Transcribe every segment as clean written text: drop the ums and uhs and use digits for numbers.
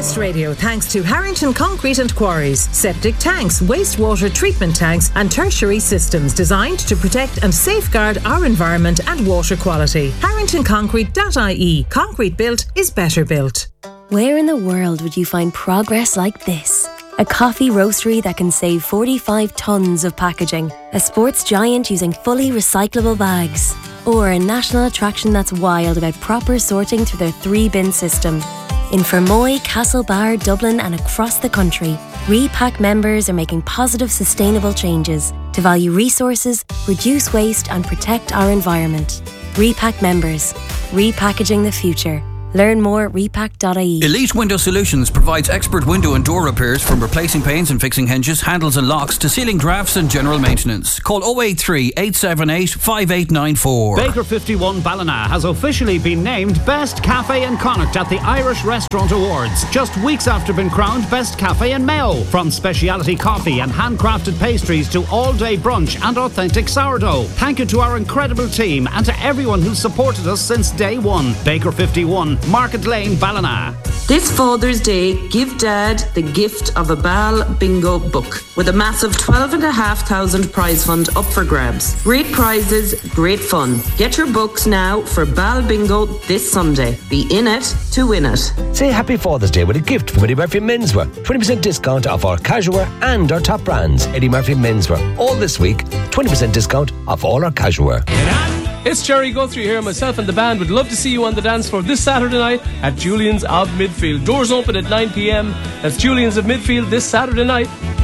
West Radio thanks to Harrington Concrete and Quarries. Septic tanks, wastewater treatment tanks and tertiary systems designed to protect and safeguard our environment and water quality. HarringtonConcrete.ie. Concrete built is better built. Where in the world would you find progress like this? A coffee roastery that can save 45 tonnes of packaging. A sports giant using fully recyclable bags. Or a national attraction that's wild about proper sorting through their 3-bin system. In Fermoy, Castlebar, Dublin and across the country, Repack members are making positive, sustainable changes to value resources, reduce waste and protect our environment. Repack members. Repackaging the future. Learn more at repack.ie. Elite Window Solutions provides expert window and door repairs, from replacing panes and fixing hinges, handles and locks to sealing drafts and general maintenance. Call 083 878 5894. Baker 51 Ballina has officially been named Best Cafe in Connacht at the Irish Restaurant Awards, just weeks after being crowned Best Cafe in Mayo. From speciality coffee and handcrafted pastries to all-day brunch and authentic sourdough. Thank you to our incredible team and to everyone who's supported us since day one. Baker 51, Market Lane, Ballina. This Father's Day, give Dad the gift of a Bal Bingo book with a massive 12,500 prize fund up for grabs. Great prizes, great fun. Get your books now for Bal Bingo this Sunday. Be in it to win it. Say Happy Father's Day with a gift from Eddie Murphy Menswear. 20% discount off our casual wear and our top brands. Eddie Murphy Menswear. All this week, 20% discount off all our casual wear. It's Jerry Guthrie here. Myself and the band would love to see you on the dance floor this Saturday night at Julian's of Midfield. Doors open at 9 p.m. That's Julian's of Midfield this Saturday night.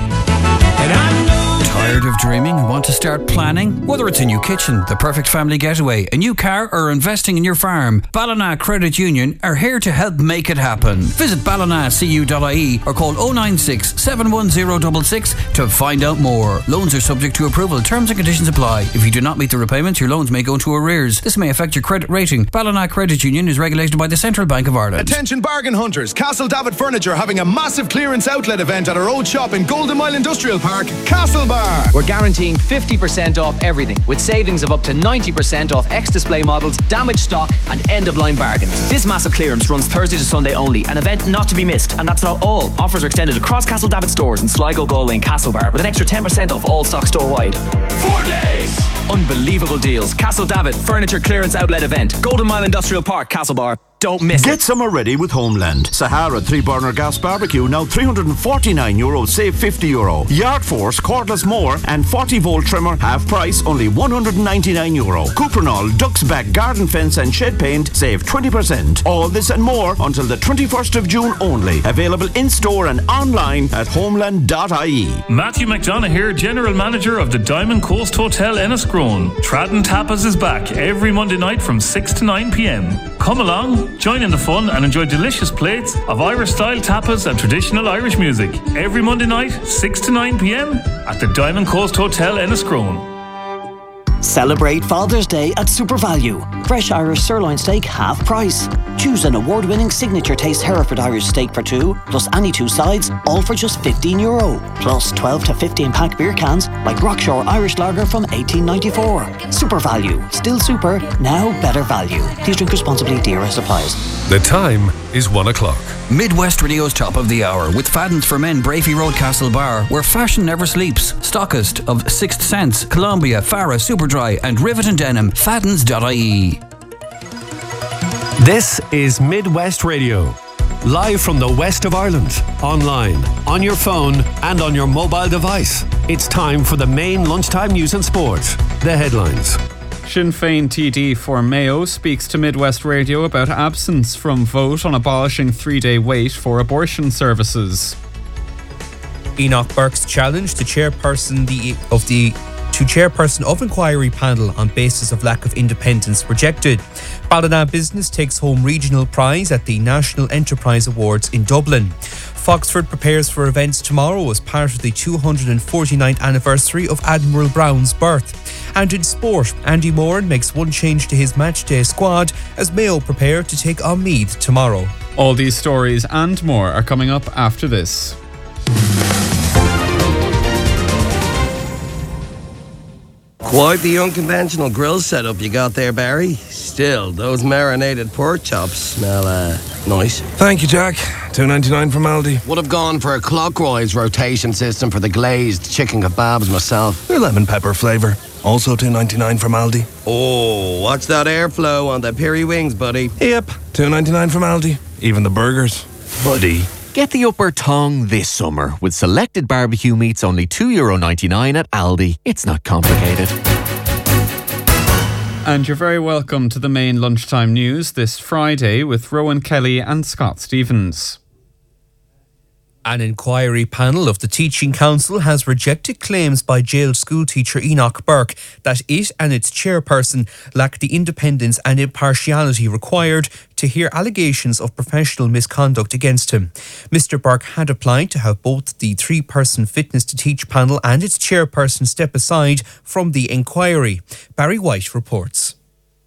Tired of dreaming and want to start planning? Whether it's a new kitchen, the perfect family getaway, a new car or investing in your farm, Ballina Credit Union are here to help make it happen. Visit ballinacu.ie or call 096 710 66 to find out more. Loans are subject to approval. Terms and conditions apply. If you do not meet the repayments, your loans may go into arrears. This may affect your credit rating. Ballina Credit Union is regulated by the Central Bank of Ireland. Attention bargain hunters. Castle David Furniture having a massive clearance outlet event at our old shop in Golden Mile Industrial Park, Castlebar. We're guaranteeing 50% off everything, with savings of up to 90% off ex-display models, damaged stock and end-of-line bargains. This massive clearance runs Thursday to Sunday only, an event not to be missed. And that's not all. Offers are extended across Castle David stores in Sligo, Galway and Castlebar, with an extra 10% off all stock store-wide. 4 days! Unbelievable deals. Castle David Furniture Clearance Outlet Event, Golden Mile Industrial Park, Castlebar. Don't miss it. Get summer ready with Homeland. Sahara 3-burner gas barbecue now €349, save €50. Yard Force cordless mower and 40-volt trimmer half price, only €199. Cuprinol Duck's Back garden fence and shed paint, save 20%. All this and more until the 21st of June only. Available in store and online at homeland.ie. Matthew McDonough here, General Manager of the Diamond Coast Hotel Enniscrone. Tradden Tapas is back every Monday night from 6 to 9 p.m. Come along, join in the fun and enjoy delicious plates of Irish-style tapas and traditional Irish music. Every Monday night, 6 to 9 p.m. at the Diamond Coast Hotel Enniscrone. Celebrate Father's Day at Super Value. Fresh Irish sirloin steak half price. Choose an award-winning signature taste Hereford Irish steak for two, plus any two sides, all for just €15. Plus 12 to 15 pack beer cans like Rockshore Irish Lager from 1894. Super Value. Still super, now better value. Please drink responsibly. Dearest applies. The time is 1 o'clock. Midwest Radio's Top of the Hour with Fadden's for Men, Brafey Road, Castlebar, where fashion never sleeps. Stockist of Sixth Sense, Columbia, Farah, Superdry and Rivet and Denim. Faddens.ie. This is Midwest Radio. Live from the west of Ireland. Online, on your phone and on your mobile device. It's time for the main lunchtime news and sport. The headlines. Sinn Féin TD for Mayo speaks to Midwest Radio about absence from vote on abolishing 3-day wait for abortion services. Enoch Burke's challenge to chairperson of inquiry panel on basis of lack of independence rejected. Ballina Business takes home regional prize at the National Enterprise Awards in Dublin. Foxford prepares for events tomorrow as part of the 249th anniversary of Admiral Brown's birth. And in sport, Andy Moran makes one change to his matchday squad as Mayo prepare to take on Meath tomorrow. All these stories and more are coming up after this. Quite the unconventional grill setup you got there, Barry. Still, those marinated pork chops smell nice. Thank you, Jack. $2.99 from Aldi. Would have gone for a clockwise rotation system for the glazed chicken kebabs myself. Your lemon pepper flavour. Also $2.99 from Aldi. Oh, watch that airflow on the piri wings, buddy. Yep, $2.99 from Aldi. Even the burgers. Buddy. Get the upper tongue this summer with selected barbecue meats only €2.99 at Aldi. It's not complicated. And you're very welcome to the main lunchtime news this Friday with Rowan Kelly and Scott Stevens. An inquiry panel of the Teaching Council has rejected claims by jailed schoolteacher Enoch Burke that it and its chairperson lack the independence and impartiality required to hear allegations of professional misconduct against him. Mr. Burke had applied to have both the three-person Fitness to Teach panel and its chairperson step aside from the inquiry. Barry White reports.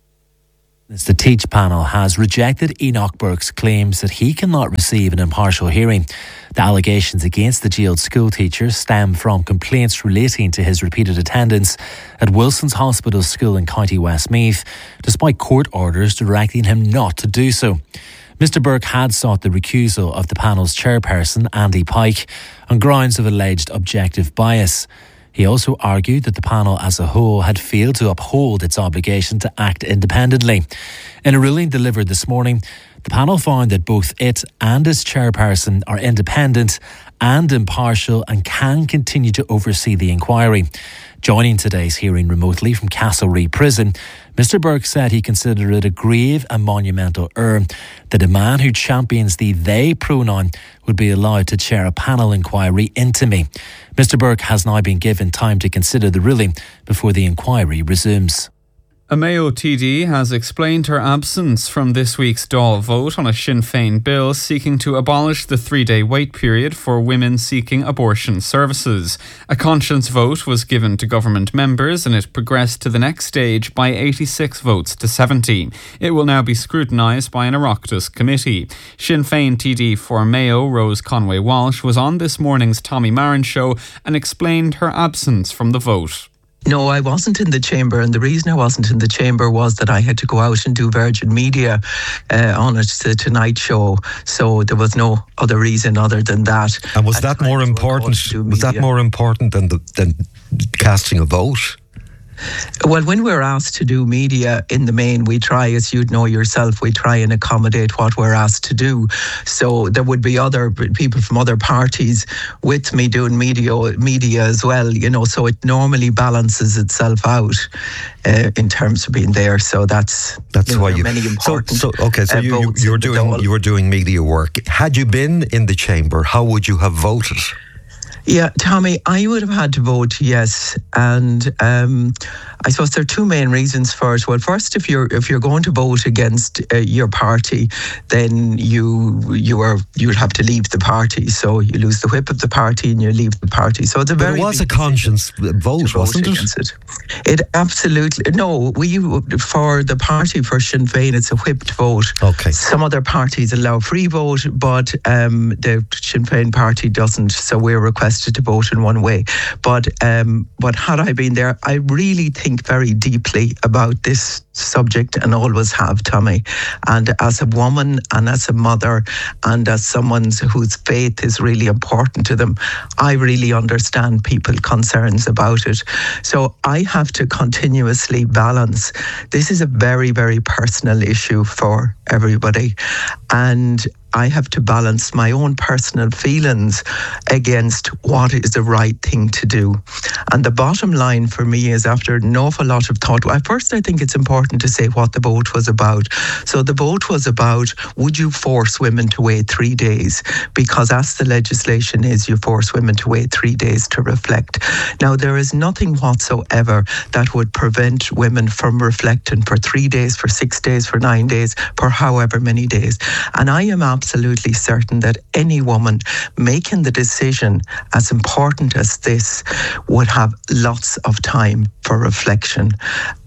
The Teach panel has rejected Enoch Burke's claims that he cannot receive an impartial hearing. The allegations against the jailed school teacher stem from complaints relating to his repeated attendance at Wilson's Hospital School in County Westmeath, despite court orders directing him not to do so. Mr. Burke had sought the recusal of the panel's chairperson, Andy Pike, on grounds of alleged objective bias. He also argued that the panel as a whole had failed to uphold its obligation to act independently. In a ruling delivered this morning, the panel found that both it and its chairperson are independent and impartial and can continue to oversee the inquiry. Joining today's hearing remotely from Castlereagh Prison, Mr. Burke said he considered it a grave and monumental error that a man who champions the they pronoun would be allowed to chair a panel inquiry into me. Mr. Burke has now been given time to consider the ruling before the inquiry resumes. A Mayo TD has explained her absence from this week's Dáil vote on a Sinn Féin bill seeking to abolish the 3-day wait period for women seeking abortion services. A conscience vote was given to government members and it progressed to the next stage by 86 votes to 70. It will now be scrutinised by an Oireachtas committee. Sinn Féin TD for Mayo, Rose Conway Walsh, was on this morning's Tommy Marin show and explained her absence from the vote. No, I wasn't in the chamber, and the reason I wasn't in the chamber was that I had to go out and do Virgin Media on it, the Tonight Show. So there was no other reason other than that. And was that more important? Was that more important than casting a vote? Well, when we're asked to do media, in the main, we try, as you'd know yourself, we try and accommodate what we're asked to do. So there would be other people from other parties with me doing media as well, you know, so it normally balances itself out in terms of being there. So that's why you. Many important so you were doing media work. Had you been in the chamber, how would you have voted? Yeah, Tommy, I would have had to vote yes, and I suppose there are two main reasons for it. Well, first, if you're going to vote against your party, then you'd have to leave the party. So you lose the whip of the party and you leave the party. So it's it was a conscience vote, wasn't it? It absolutely no. For the party for Sinn Féin, it's a whipped vote. Okay. Some other parties allow free vote, but the Sinn Féin party doesn't. So we're requested to vote in one way. But had I been there, I really think very deeply about this subject and always have, Tommy. And as a woman and as a mother and as someone whose faith is really important to them, I really understand people's concerns about it. So I have to continuously balance. This is a very, very personal issue for everybody. And I have to balance my own personal feelings against what is the right thing to do. And the bottom line for me is, after an awful lot of thought, first I think it's important to say what the vote was about. So the vote was about, would you force women to wait 3 days? Because as the legislation is, you force women to wait 3 days to reflect. Now, there is nothing whatsoever that would prevent women from reflecting for 3 days, for 6 days, for 9 days, for however many days. And I am absolutely certain that any woman making the decision as important as this would have lots of time for reflection.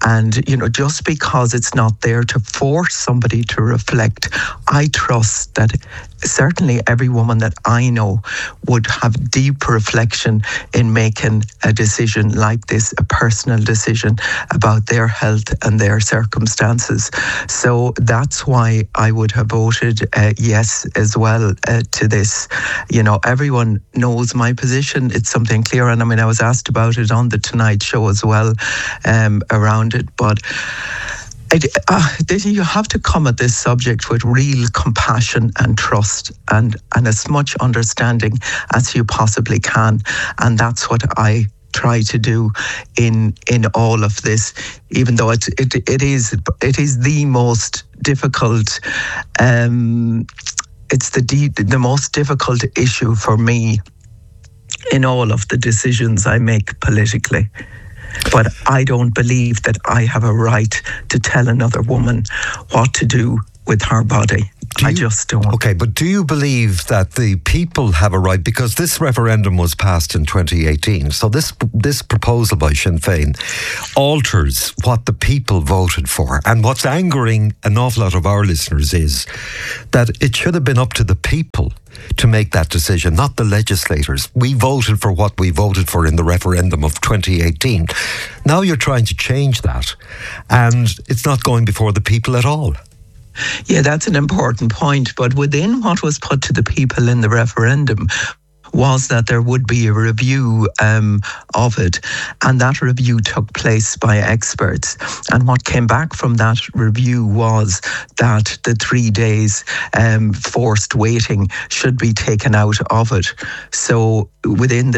And, just because it's not there to force somebody to reflect, I trust that certainly every woman that I know would have deep reflection in making a decision like this, a personal decision about their health and their circumstances. So that's why I would have voted yes as well to this. Everyone knows my position. It's something clear. And I was asked about it on the Tonight Show as well, around it. But you have to come at this subject with real compassion and trust and as much understanding as you possibly can. And that's what I try to do in all of this, even though it is the most difficult. It's the most difficult issue for me in all of the decisions I make politically. But I don't believe that I have a right to tell another woman what to do with her body. I just don't. Okay, but do you believe that the people have a right? Because this referendum was passed in 2018. So this proposal by Sinn Féin alters what the people voted for. And what's angering an awful lot of our listeners is that it should have been up to the people to make that decision, not the legislators. We voted for what we voted for in the referendum of 2018. Now you're trying to change that, and it's not going before the people at all. Yeah, that's an important point. But within what was put to the people in the referendum was that there would be a review of it, and that review took place by experts. And what came back from that review was that the 3 days forced waiting should be taken out of it. So within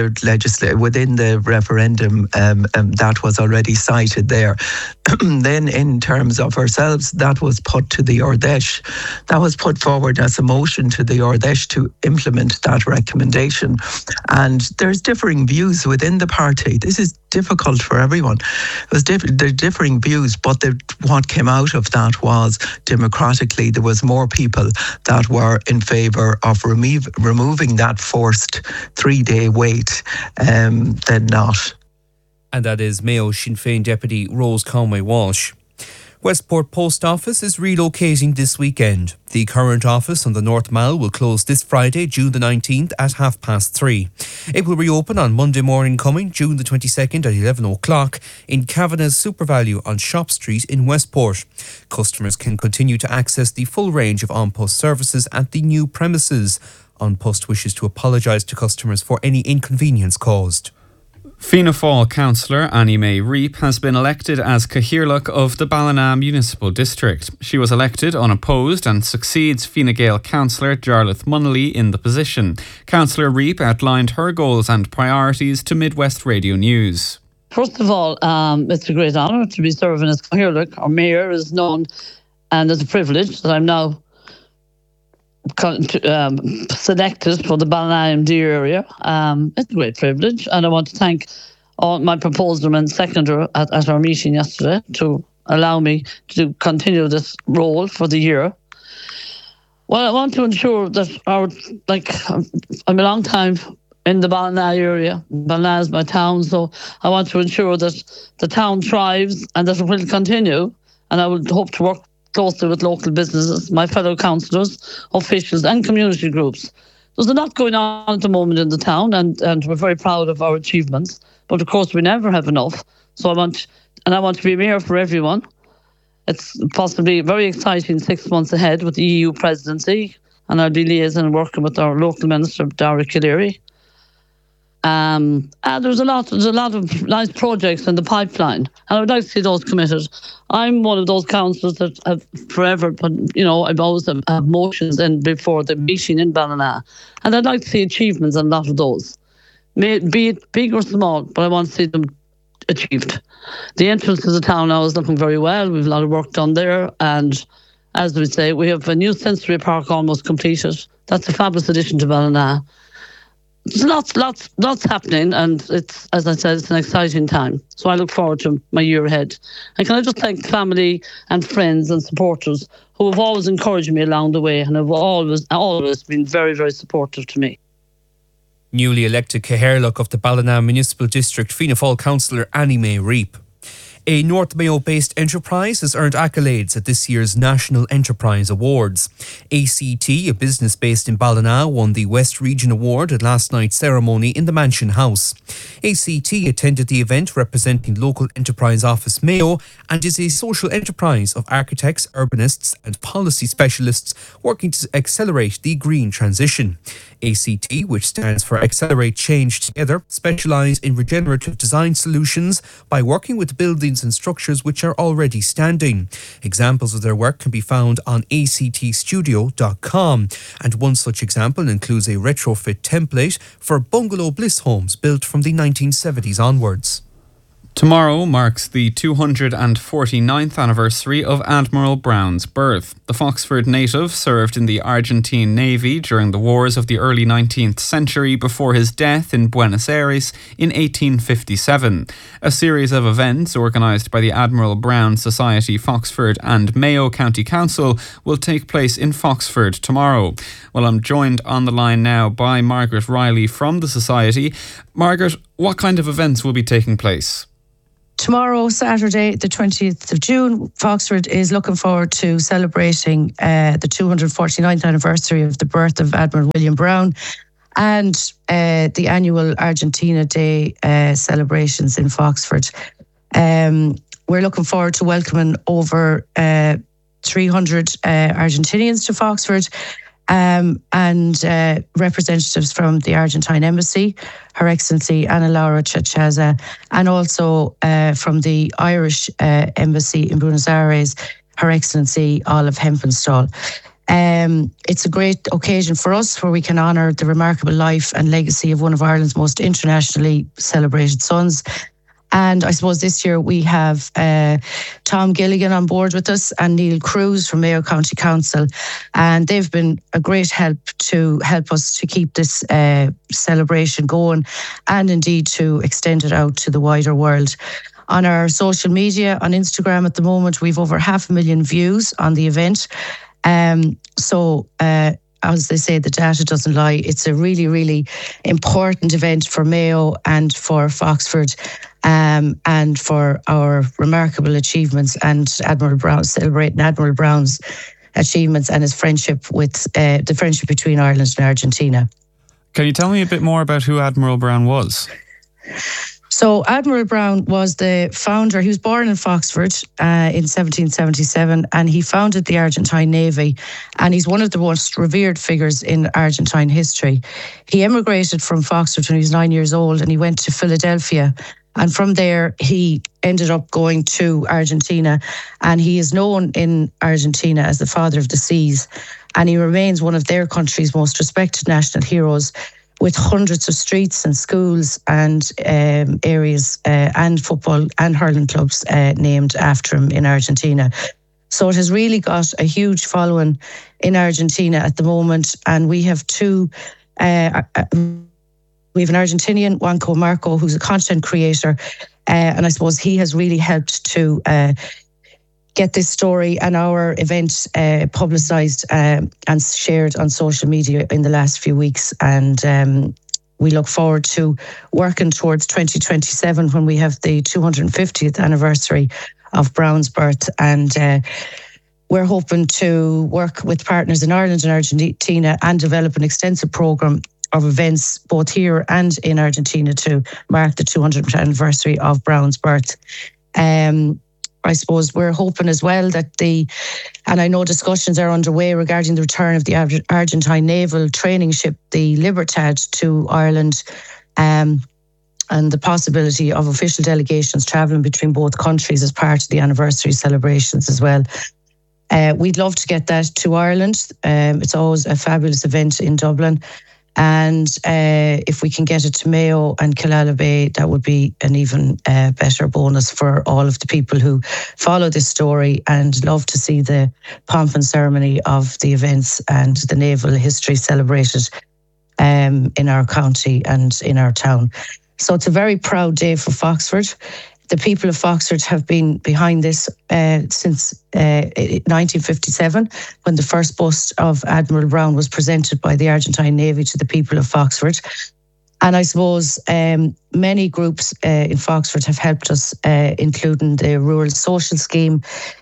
the referendum, that was already cited there. Then in terms of ourselves, that was put to the Ordesh. That was put forward as a motion to the Ordesh to implement that recommendation. And there's differing views within the party. This is difficult for everyone. There's differing views, but what came out of that was democratically there was more people that were in favour of removing that forced 3-day wait than not. And that is Mayo Sinn Féin Deputy Rose Conway Walsh. Westport Post Office is relocating this weekend. The current office on the North Mall will close this Friday, June the 19th at 3:30. It will reopen on Monday morning coming, June the 22nd at 11 o'clock in Kavanagh's SuperValu on Shop Street in Westport. Customers can continue to access the full range of An Post services at the new premises. An Post wishes to apologise to customers for any inconvenience caused. Fianna Fáil councillor Annie May Reap has been elected as Cathaoirleach of the Ballina Municipal District. She was elected unopposed and succeeds Fine Gael councillor Jarlath Munnelly in the position. Councillor Reap outlined her goals and priorities to Midwest Radio News. First of all, it's a great honour to be serving as Cathaoirleach. Our mayor is known, and it's a privilege that I'm now selected for the Ballina area. It's a great privilege, and I want to thank all my proposer and seconder at our meeting yesterday to allow me to continue this role for the year. Well, I want to ensure that I'm a long time in the Ballina area. Ballina is my town, so I want to ensure that the town thrives and that it will continue, and I will hope to work closely with local businesses, my fellow councillors, officials and community groups. There's a lot going on at the moment in the town, and we're very proud of our achievements. But of course we never have enough. So I want to be mayor for everyone. It's possibly a very exciting 6 months ahead with the EU presidency, and I'll be liaising and working with our local minister, Dara Killeary. And there's a lot of nice projects in the pipeline, and I would like to see those committed. I'm one of those councillors that have forever, but I've always had motions in before the meeting in Ballina, and I'd like to see achievements on a lot of those, be it big or small, but I want to see them achieved. The entrance to the town now is looking very well. We've a lot of work done there, and as we say, we have a new sensory park almost completed. That's a fabulous addition to Ballina. There's lots happening, and it's, as I said, it's an exciting time. So I look forward to my year ahead. And can I just thank family and friends and supporters who have always encouraged me along the way and have always been very, very supportive to me. Newly elected Cathaoirleach of the Ballina Municipal District, Fianna Fáil councillor Annie May Reap. A North Mayo-based enterprise has earned accolades at this year's National Enterprise Awards. ACT, a business based in Ballina, won the West Region Award at last night's ceremony in the Mansion House. ACT attended the event representing Local Enterprise Office Mayo and is a social enterprise of architects, urbanists and policy specialists working to accelerate the green transition. ACT, which stands for Accelerate Change Together, specialise in regenerative design solutions by working with buildings and structures which are already standing. Examples of their work can be found on actstudio.com, and one such example includes a retrofit template for bungalow bliss homes built from the 1970s onwards. Tomorrow marks the 249th anniversary of Admiral Brown's birth. The Foxford native served in the Argentine Navy during the wars of the early 19th century before his death in Buenos Aires in 1857. A series of events organised by the Admiral Brown Society, Foxford and Mayo County Council will take place in Foxford tomorrow. Well, I'm joined on the line now by Margaret Riley from the Society. Margaret, what kind of events will be taking place? Tomorrow, Saturday, the 20th of June, Foxford is looking forward to celebrating the 249th anniversary of the birth of Admiral William Brown and the annual Argentina Day celebrations in Foxford. We're looking forward to welcoming over 300 Argentinians to Foxford and representatives from the Argentine Embassy, Her Excellency Ana Laura Chachaza, and also from the Irish Embassy in Buenos Aires, Her Excellency Olive Hempenstall. It's a great occasion for us where we can honour the remarkable life and legacy of one of Ireland's most internationally celebrated sons. And I suppose this year we have Tom Gilligan on board with us and Neil Cruz from Mayo County Council. And they've been a great help to help us to keep this celebration going and indeed to extend it out to the wider world. On our social media, on Instagram at the moment, we've over 500,000 views on the event. As they say, the data doesn't lie. It's a really, really important event for Mayo and for Foxford and for our remarkable achievements and Admiral Brown, celebrating Admiral Brown's achievements and his friendship with the friendship between Ireland and Argentina. Can you tell me a bit more about who Admiral Brown was? So Admiral Brown was the founder. He was born in Foxford in 1777 and he founded the Argentine Navy, and he's one of the most revered figures in Argentine history. He emigrated from Foxford when he was 9 years old and he went to Philadelphia, and from there he ended up going to Argentina, and he is known in Argentina as the father of the seas, and he remains one of their country's most respected national heroes, with hundreds of streets and schools and areas and football and hurling clubs named after him in Argentina. So it has really got a huge following in Argentina at the moment. And we have we have an Argentinian, Juanco Marco, who's a content creator. And I suppose he has really helped to get this story and our event publicised and shared on social media in the last few weeks. And we look forward to working towards 2027 when we have the 250th anniversary of Brown's birth. And we're hoping to work with partners in Ireland and Argentina and develop an extensive programme of events both here and in Argentina to mark the 200th anniversary of Brown's birth. I suppose we're hoping as well that and I know discussions are underway regarding the return of the Argentine naval training ship, the Libertad, to Ireland, and the possibility of official delegations travelling between both countries as part of the anniversary celebrations as well. We'd love to get that to Ireland. It's always a fabulous event in Dublin. And if we can get it to Mayo and Killala Bay, that would be an even better bonus for all of the people who follow this story and love to see the pomp and ceremony of the events and the naval history celebrated in our county and in our town. So it's a very proud day for Foxford. The people of Foxford have been behind this since 1957, when the first bust of Admiral Brown was presented by the Argentine Navy to the people of Foxford. And I suppose many groups in Foxford have helped us, including the Rural Social Scheme,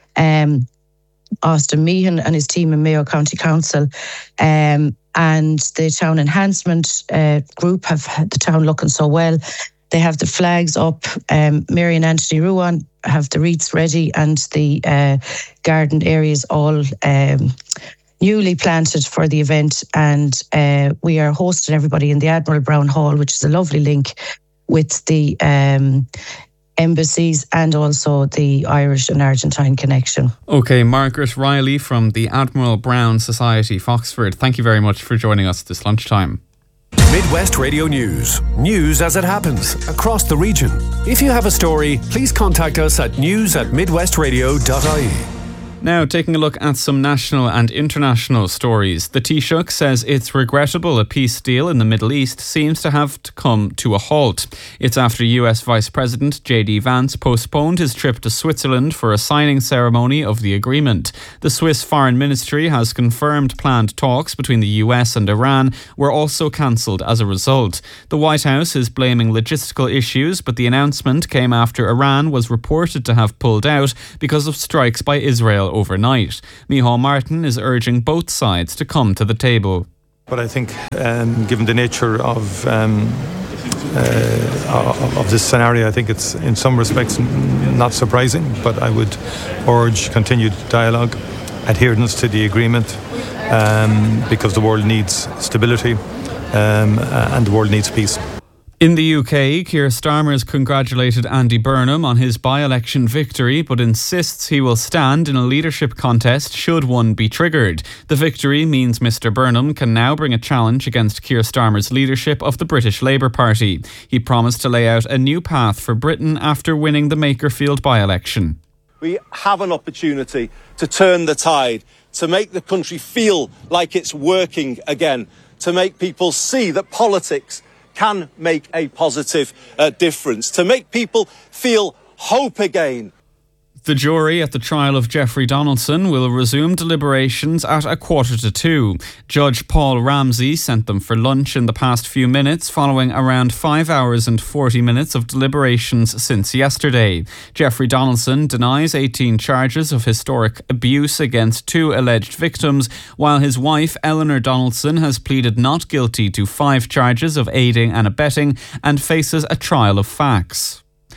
Austin Meehan and his team in Mayo County Council, and the Town Enhancement Group have had the town looking so well. They have the flags up. Mary and Anthony Ruan have the wreaths ready, and the garden areas all newly planted for the event. And we are hosting everybody in the Admiral Brown Hall, which is a lovely link with the embassies and also the Irish and Argentine connection. Okay, Margaret Riley from the Admiral Brown Society, Foxford, thank you very much for joining us this lunchtime. Midwest Radio News. News as it happens across the region. If you have a story, please contact us at news@midwestradio.ie. Now, taking a look at some national and international stories. The Taoiseach says it's regrettable a peace deal in the Middle East seems to have come to a halt. It's after US Vice President J.D. Vance postponed his trip to Switzerland for a signing ceremony of the agreement. The Swiss Foreign Ministry has confirmed planned talks between the US and Iran were also cancelled as a result. The White House is blaming logistical issues, but the announcement came after Iran was reported to have pulled out because of strikes by Israel overnight. Micheál Martin is urging both sides to come to the table. But I think, given the nature of this scenario, I think it's in some respects not surprising. But I would urge continued dialogue, adherence to the agreement, because the world needs stability and the world needs peace. In the UK, Keir Starmer has congratulated Andy Burnham on his by-election victory, but insists he will stand in a leadership contest should one be triggered. The victory means Mr Burnham can now bring a challenge against Keir Starmer's leadership of the British Labour Party. He promised to lay out a new path for Britain after winning the Makerfield by-election. We have an opportunity to turn the tide, to make the country feel like it's working again, to make people see that politics can make a positive difference, to make people feel hope again. The jury at the trial of Jeffrey Donaldson will resume deliberations at 1:45. Judge Paul Ramsey sent them for lunch in the past few minutes, following around 5 hours and 40 minutes of deliberations since yesterday. Jeffrey Donaldson denies 18 charges of historic abuse against 2 alleged victims, while his wife, Eleanor Donaldson, has pleaded not guilty to 5 charges of aiding and abetting and faces a trial of facts.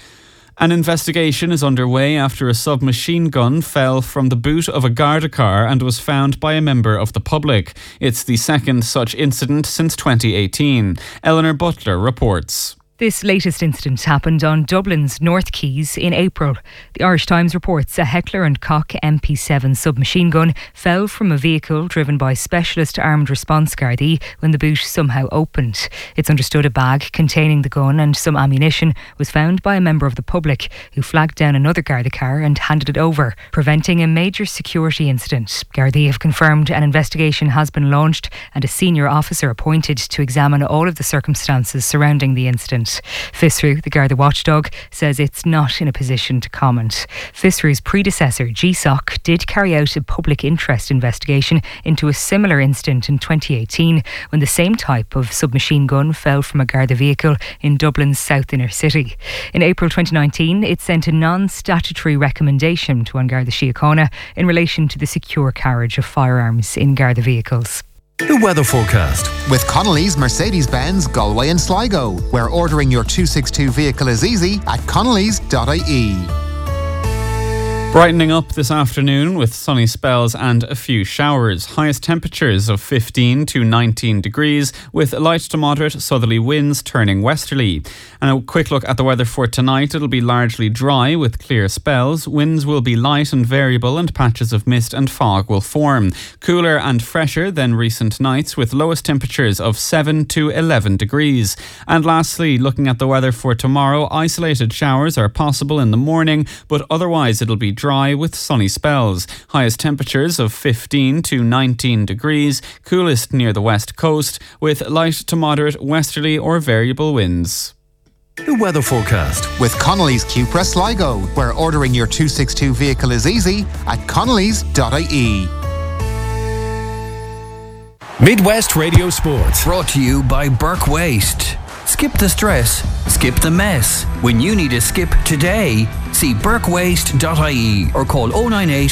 An investigation is underway after a submachine gun fell from the boot of a Garda car and was found by a member of the public. It's the second such incident since 2018. Eleanor Butler reports. This latest incident happened on Dublin's North Quays in April. The Irish Times reports a Heckler & Koch MP7 submachine gun fell from a vehicle driven by Specialist Armed Response Gardaí when the boot somehow opened. It's understood a bag containing the gun and some ammunition was found by a member of the public who flagged down another Garda car and handed it over, preventing a major security incident. Gardaí have confirmed an investigation has been launched and a senior officer appointed to examine all of the circumstances surrounding the incident. FISRU, the Garda watchdog, says it's not in a position to comment. FISRU's predecessor, GSOC, did carry out a public interest investigation into a similar incident in 2018 when the same type of submachine gun fell from a Garda vehicle in Dublin's south inner city. In April 2019, it sent a non-statutory recommendation to An Garda Síochána in relation to the secure carriage of firearms in Garda vehicles. The weather forecast. With Connolly's Mercedes-Benz Galway and Sligo, where ordering your 262 vehicle is easy at connellys.ie. Brightening up this afternoon with sunny spells and a few showers. Highest temperatures of 15 to 19 degrees with light to moderate southerly winds turning westerly. And a quick look at the weather for tonight. It'll be largely dry with clear spells. Winds will be light and variable and patches of mist and fog will form. Cooler and fresher than recent nights with lowest temperatures of 7 to 11 degrees. And lastly, looking at the weather for tomorrow, isolated showers are possible in the morning, but otherwise it'll be dry with sunny spells. Highest temperatures of 15 to 19 degrees, coolest near the west coast with light to moderate westerly or variable winds. The weather forecast. With Connolly's Cupra Sligo, where ordering your 262 vehicle is easy at connellys.ie. Midwest Radio Sports. Brought to you by Burke Waste. Skip the stress, skip the mess. When you need a skip today, see burkewaste.ie or call 098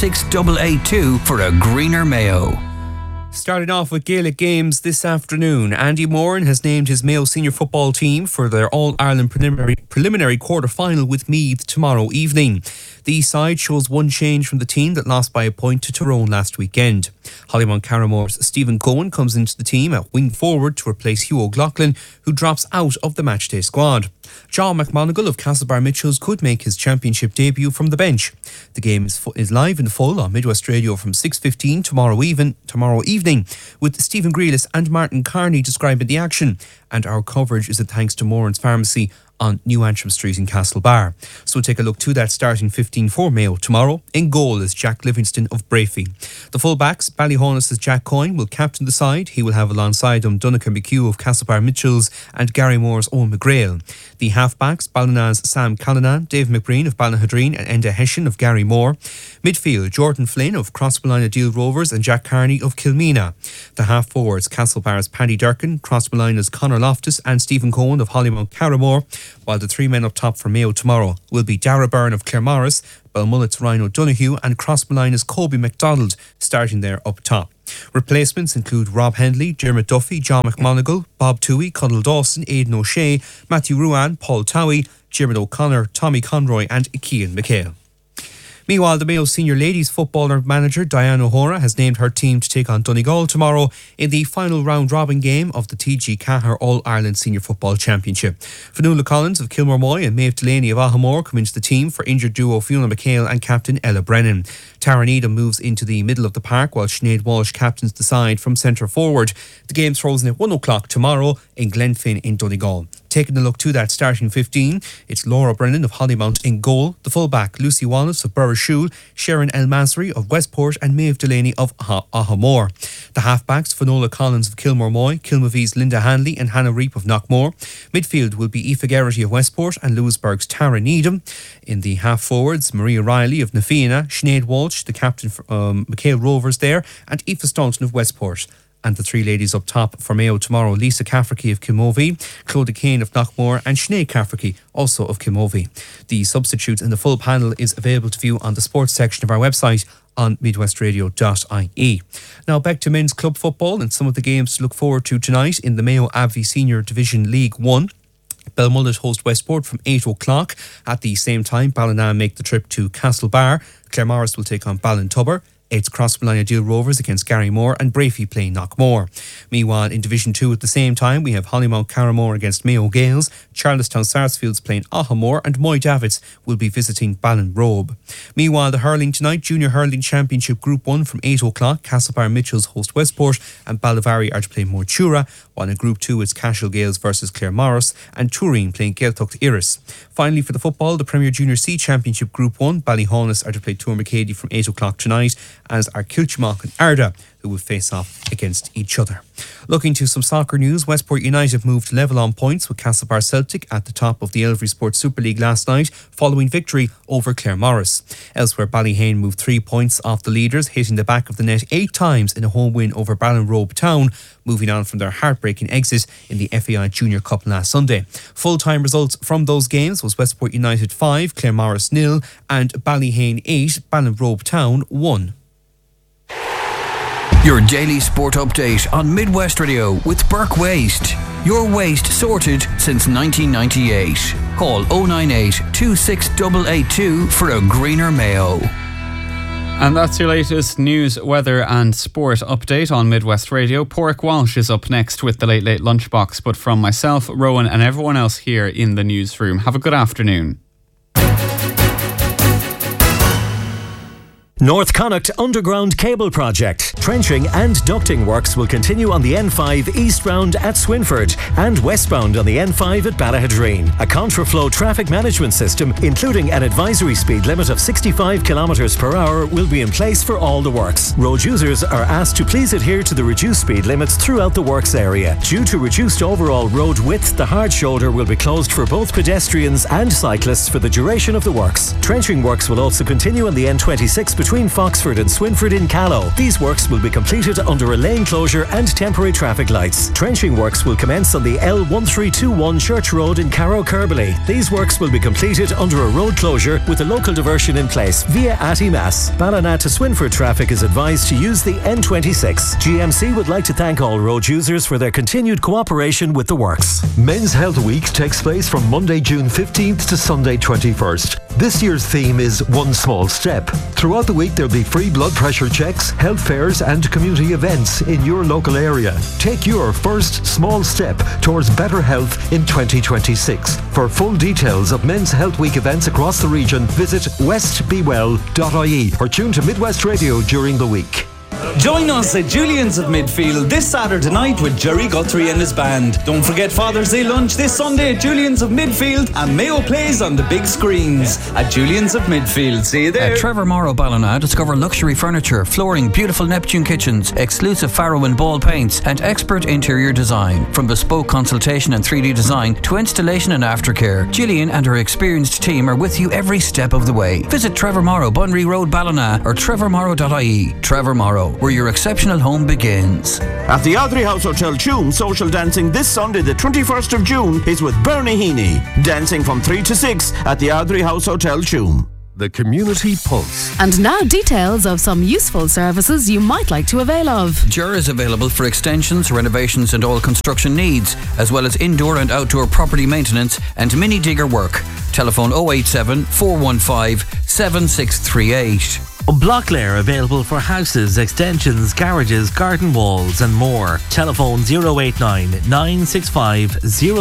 26882 for a greener Mayo. Starting off with Gaelic games this afternoon, Andy Moran has named his Mayo senior football team for their All-Ireland preliminary quarter-final with Meath tomorrow evening. The side shows one change from the team that lost by a point to Tyrone last weekend. Hollymount Carramore's Stephen Cohen comes into the team at wing forward to replace Hugh O'Loughlin, who drops out of the matchday squad. John McMonigal of Castlebar Mitchells could make his championship debut from the bench. The game is live in full on Midwest Radio from 6:15 tomorrow evening, with Stephen Grealis and Martin Carney describing the action, and our coverage is a thanks to Moran's Pharmacy on New Antrim Street in Castlebar. So we'll take a look to that starting 15 for Mayo tomorrow. In goal is Jack Livingston of Brafey. The full-backs, Ballyhonus' Jack Coyne will captain the side. He will have alongside him Donncha McHugh of Castlebar Mitchells and Gary Moore's Owen McGrail. The half-backs, Ballina's Sam Callanan, Dave McBreen of Ballinhadreen and Enda Hession of Gary Moore. Midfield, Jordan Flynn of Crossmolina Deal Rovers and Jack Carney of Kilmeena. The half-forwards, Castlebar's Paddy Durkin, Crossmolina's Conor Loftus and Stephen Cohen of Hollymount Carramore, while the three men up top for Mayo tomorrow will be Dara Byrne of Claremorris, Balmullet's Ryan O'Donoghue and Crossmolina's Colby MacDonald starting there up top. Replacements include Rob Hendley, Dermot Duffy, John McMonigal, Bob Toohey, Connell Dawson, Aidan O'Shea, Matthew Ruan, Paul Towie, Jeremy O'Connor, Tommy Conroy and Cian McHale. Meanwhile, the Mayo senior ladies footballer manager Diane O'Hora has named her team to take on Donegal tomorrow in the final round-robin game of the TG Cahir All-Ireland Senior Football Championship. Fionnuala Collins of Kilmore Moy and Maeve Delaney of Ahamore come into the team for injured duo Fiona McHale and captain Ella Brennan. Tara Needham moves into the middle of the park while Sinead Walsh captains the side from centre forward. The game's frozen at 1 o'clock tomorrow in Glenfin in Donegal. Taking a look to that starting 15, it's Laura Brennan of Hollymount in goal, the full-back Lucy Wallace of Burrishoole, Sharon El Masri of Westport and Maeve Delaney of Ahamore. The half-backs, Fionnuala Collins of Kilmore Moy, Kilmavee's Linda Hanley and Hannah Reap of Knockmore. Midfield will be Aoife Geraghty of Westport and Lewisburg's Tara Needham. In the half-forwards, Maria Riley of Nafiana, Sinead Walsh, the captain for McHale Rovers there, and Aoife Staunton of Westport. And the three ladies up top for Mayo tomorrow, Lisa Cafferty of Kilmovee, Clodagh Kane of Knockmore and Sinead Cafferty, also of Kilmovee. The substitutes in the full panel is available to view on the sports section of our website on midwestradio.ie. Now back to men's club football and some of the games to look forward to tonight in the Mayo Abbey Senior Division League 1. Belmullet host Westport from 8 o'clock. At the same time, Ballina make the trip to Castlebar. Claremorris will take on Ballintubber. It's Crossmolina Deal Rovers against Gary Moore and Brafey playing Knockmore. Meanwhile, in Division 2 at the same time, we have Hollymount Carramore against Mayo Gales, Charlestown Sarsfields playing Ahamore and Moy Davids will be visiting Ballinrobe. Meanwhile, the hurling tonight, Junior Hurling Championship Group 1 from 8 o'clock, Castlebar Mitchells host Westport and Ballyvary are to play Mortura, while in Group 2 it's Cashel Gales versus Claremorris and Turin playing Gaeltacht Iris. Finally, for the football, the Premier Junior C Championship Group 1, Ballyhonus are to play Tourmacady from 8 o'clock tonight, as are Kilchmock and Arda, who will face off against each other. Looking to some soccer news, Westport United moved level on points with Castlebar Celtic at the top of the Elvery Sports Super League last night, following victory over Claremorris. Elsewhere, Ballyhane moved 3 points off the leaders, hitting the back of the net 8 times in a home win over Ballinrobe Town, moving on from their heartbreaking exit in the FAI Junior Cup last Sunday. Full-time results from those games was Westport United 5, Claremorris 0 and Ballyhane 8, Ballinrobe Town 1. Your daily sport update on Midwest Radio with Burke Waste. Your waste sorted since 1998. Call 098 26882 for a greener Mayo. And that's your latest news, weather and sport update on Midwest Radio. Porrick Walsh is up next with the Late Late Lunchbox. But from myself, Rowan and everyone else here in the newsroom, have a good afternoon. North Connacht Underground Cable Project. Trenching and ducting works will continue on the N5 eastbound at Swinford and westbound on the N5 at Ballinhadreen. A contraflow traffic management system, including an advisory speed limit of 65 km per hour, will be in place for all the works. Road users are asked to please adhere to the reduced speed limits throughout the works area. Due to reduced overall road width, the hard shoulder will be closed for both pedestrians and cyclists for the duration of the works. Trenching works will also continue on the N26 between between Foxford and Swinford in Callow. These works will be completed under a lane closure and temporary traffic lights. Trenching works will commence on the L1321 Church Road in Carrow Kerberley. These works will be completed under a road closure with a local diversion in place via Attymass. Ballina to Swinford traffic is advised to use the N26. GMC would like to thank all road users for their continued cooperation with the works. Men's Health Week takes place from Monday, June 15th to Sunday, 21st. This year's theme is One Small Step. Throughout the week, there'll be free blood pressure checks, health fairs, and community events in your local area. Take your first small step towards better health in 2026. For full details of Men's Health Week events across the region, visit westbewell.ie or tune to Midwest Radio during the week. Join us at Julian's of Midfield this Saturday night with Jerry Guthrie and his band. Don't forget Father's Day lunch this Sunday at Julian's of Midfield, and Mayo plays on the big screens at Julian's of Midfield. See you there. At Trevor Morrow Ballina, discover luxury furniture, flooring, beautiful Neptune kitchens, exclusive Faro and Ball paints, and expert interior design. From bespoke consultation and 3D design to installation and aftercare, Gillian and her experienced team are with you every step of the way. Visit Trevor Morrow, Bunry Road, Ballina, or trevormorrow.ie. Trevor Morrow, where your exceptional home begins. At the Ardrey House Hotel Tuam, social dancing this Sunday the 21st of June is with Bernie Heaney. Dancing from 3 to 6 at the Ardrey House Hotel Tuam. The Community Pulse. And now details of some useful services you might like to avail of. Jura is available for extensions, renovations and all construction needs, as well as indoor and outdoor property maintenance and mini digger work. Telephone 087 415 7638. Blocklair available for houses, extensions, garages, garden walls and more. Telephone 089 965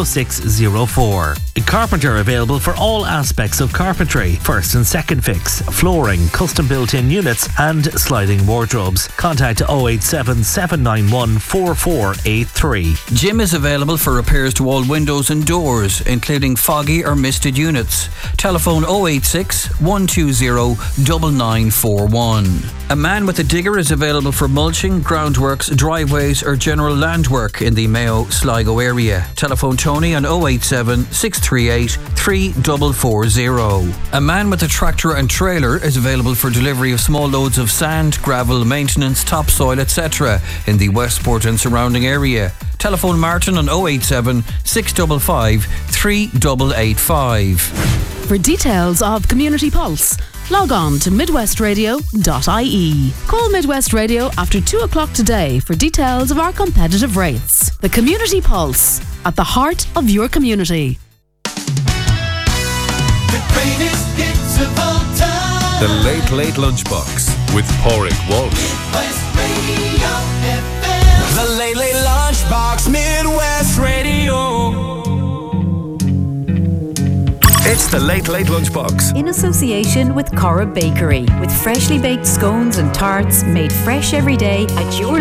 0604. Carpenter available for all aspects of carpentry. First and second fix, flooring, custom built-in units and sliding wardrobes. Contact 087 791 4483. Jim is available for repairs to all windows and doors, including foggy or misted units. Telephone 086 120 9941. A man with a digger is available for mulching, groundworks, driveways or general land work in the Mayo Sligo area. Telephone Tony on 087 638 3440. A man with a tractor and trailer is available for delivery of small loads of sand, gravel, maintenance, topsoil, etc. in the Westport and surrounding area. Telephone Martin on 087 655 3885. For details of Community Pulse, log on to midwestradio.ie. Call Midwest Radio after 2 o'clock today for details of our competitive rates. The Community Pulse, at the heart of your community. The greatest hits of all time. The Late Late Lunchbox with Porrick Walsh. Midwest Radio FM. The Late Late Lunchbox, Midwest Radio. It's the Late Late Lunchbox. In association with Corra Bakery, with freshly baked scones and tarts made fresh every day at your